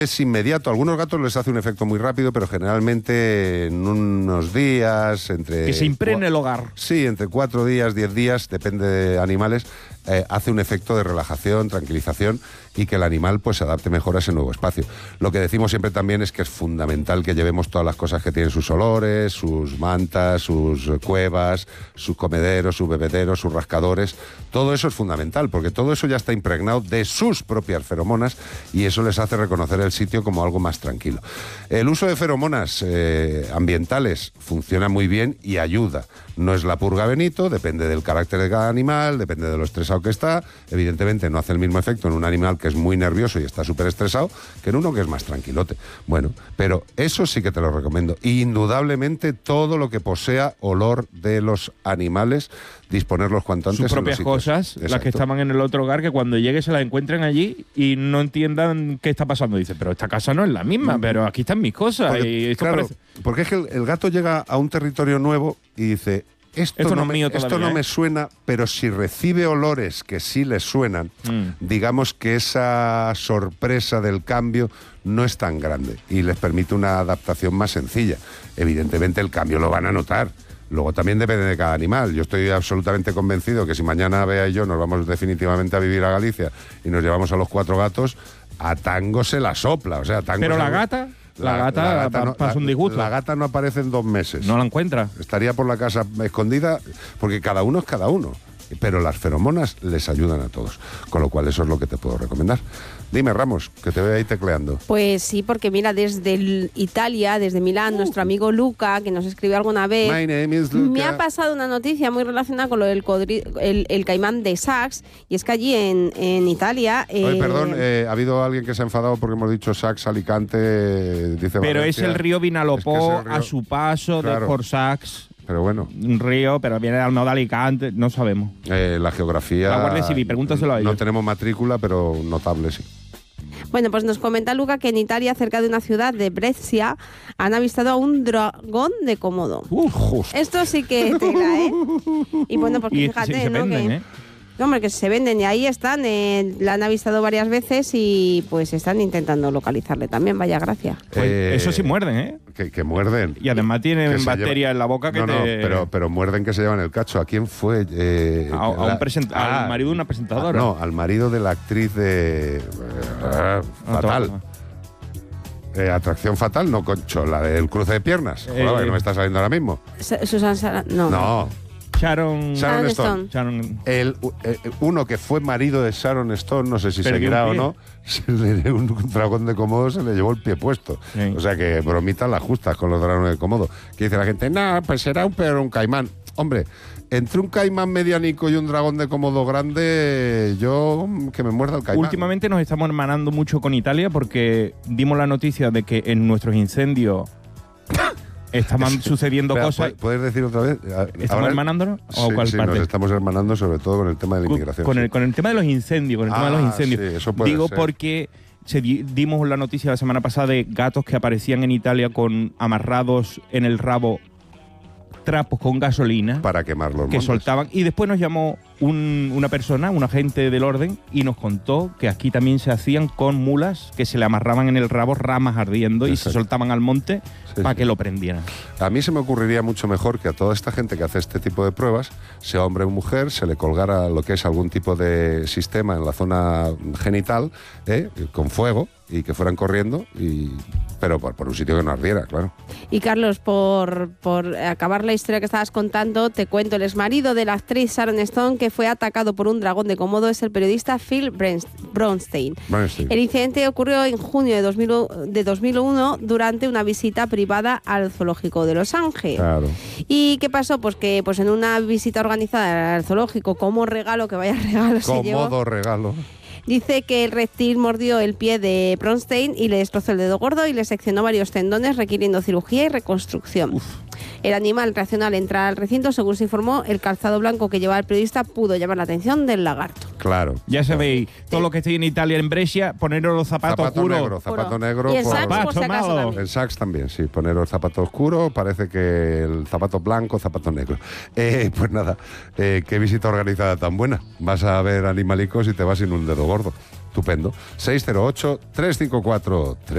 es inmediato. A algunos gatos les hace un efecto muy rápido, pero generalmente en unos días, que se impregne el hogar. Sí, entre 4 días, 10 días, depende de animales, hace un efecto de relajación, tranquilización y que el animal pues se adapte mejor a ese nuevo espacio. Lo que decimos siempre también es que es fundamental que llevemos todas las cosas que tienen sus olores, sus mantas, sus cuevas, sus comederos, sus bebederos, sus rascadores. Todo eso es fundamental porque todo eso ya está impregnado de sus propias feromonas y eso les hace reconocer el sitio como algo más tranquilo. El uso de feromonas ambientales funciona muy bien y ayuda. No es la purga Benito, depende del carácter de cada animal, depende de lo estresado que está. Evidentemente no hace el mismo efecto en un animal que es muy nervioso y está súper estresado que en uno que es más tranquilote. Bueno, pero eso sí que te lo recomiendo. Indudablemente todo lo que posea olor de los animales, disponerlos cuanto antes. Sus propias cosas, exacto, las que estaban en el otro hogar, que cuando llegue se las encuentren allí y no entiendan qué está pasando. Dice, pero esta casa no es la misma, pero aquí están mis cosas. Porque, y esto claro, porque es que el gato llega a un territorio nuevo y dice, esto no me suena, pero si recibe olores que sí le suenan, digamos que esa sorpresa del cambio no es tan grande y les permite una adaptación más sencilla. Evidentemente el cambio lo van a notar. Luego también depende de cada animal. Yo estoy absolutamente convencido que si mañana Bea y yo nos vamos definitivamente a vivir a Galicia y nos llevamos a los 4 gatos, a Tango se la sopla. O sea, Tango. Pero la gata... La gata pasa un disgusto. La gata no aparece en 2 meses. No la encuentra. Estaría por la casa escondida, porque cada uno es cada uno. Pero las feromonas les ayudan a todos. Con lo cual eso es lo que te puedo recomendar. Dime, Ramos, que te veo ahí tecleando. Pues sí, porque mira, desde Italia, desde Milán, nuestro amigo Luca, que nos escribió alguna vez, My name is Luca. Me ha pasado una noticia muy relacionada con lo del el caimán de Sachs, y es que allí en Italia... Oye, perdón, ha habido alguien que se ha enfadado porque hemos dicho Sachs, Alicante, dice Pero Valencia. es el río Vinalopó, es el río, a su paso, claro, por Sachs. Pero bueno. Un río, pero viene al de Alicante, no sabemos. La geografía... La Guardia Civil, pregúntaselo a ellos. No tenemos matrícula, pero notable, sí. Bueno, pues nos comenta Luca que en Italia, cerca de una ciudad de Brescia, han avistado a un dragón de Komodo. Esto sí que tela, ¿eh? Y bueno, porque fíjate, se ¿no? venden, que, hombre, que se venden y ahí están, la han avistado varias veces y pues están intentando localizarle también, vaya gracia. Pues eso sí muerden, ¿eh? Que muerden. Y además tienen bacterias en la boca que pero muerden que se llevan el cacho. ¿A quién fue? Al marido de una presentadora. No, al marido de la actriz de... Fatal. Atracción Fatal, no, Concho, la del cruce de piernas. Que no me está saliendo ahora mismo. Susan Sarandon. No. Sharon Stone. Uno que fue marido de Sharon Stone, no sé si seguirá o no, un dragón de Komodo se le llevó el pie puesto. Sí. O sea que bromitan las justas con los dragones de Komodo. Que dice la gente, no, pues será un caimán. Hombre, entre un caimán medianico y un dragón de Komodo grande, yo que me muerda el caimán. Últimamente nos estamos hermanando mucho con Italia porque dimos la noticia de que en nuestros incendios estaban sucediendo cosas. ¿Puedes decir otra vez? ¿Estamos hermanándonos? Sí, nos estamos hermanando sobre todo con el tema de la inmigración. Con el tema de los incendios, Sí, eso puede Digo ser. porque dimos la noticia la semana pasada de gatos que aparecían en Italia con amarrados en el rabo trapos con gasolina para quemar los montes. Soltaban. Y después nos llamó una persona, un agente del orden, y nos contó que aquí también se hacían con mulas que se le amarraban en el rabo ramas ardiendo. Exacto. Y se soltaban al monte para que lo prendieran. A mí se me ocurriría mucho mejor que a toda esta gente que hace este tipo de pruebas, sea hombre o mujer, se le colgara lo que es algún tipo de sistema en la zona genital, con fuego, y que fueran corriendo, pero por un sitio que no ardiera, claro. Y Carlos, por acabar la historia que estabas contando, te cuento, el exmarido de la actriz Sharon Stone, que fue atacado por un dragón de Komodo, es el periodista Phil Bronstein. El incidente ocurrió en junio de 2001 durante una visita privada al zoológico de Los Ángeles. Claro. ¿Y qué pasó? Pues que en una visita organizada al zoológico, como regalo, que vaya regalo se llevó. Komodo regalo. Dice que el reptil mordió el pie de Bronstein y le destrozó el dedo gordo y le seccionó varios tendones, requiriendo cirugía y reconstrucción. El animal reaccionó al entrar al recinto. Según se informó, el calzado blanco que llevaba el periodista pudo llamar la atención del lagarto. Claro. Ya sabéis, todo lo que esté en Italia, en Brescia, poneros los zapatos oscuros. Zapato negro. Y el Saks, por si acaso, también. El Saks también, sí. Poneros zapato oscuro, parece que el zapato blanco, zapato negro. Pues nada, qué visita organizada tan buena. Vas a ver animalicos y te vas sin un dedo gordo. Estupendo. 608-354-3